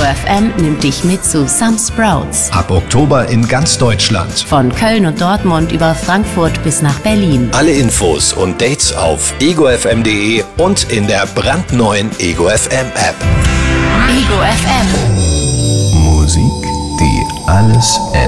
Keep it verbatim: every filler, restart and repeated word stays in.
F M nimmt dich mit zu Some Sprouts. Ab Oktober in ganz Deutschland. Von Köln und Dortmund über Frankfurt bis nach Berlin. Alle Infos und Dates auf ego f m punkt de und in der brandneuen Ego F M App. Ego F M. Musik, die alles ändert.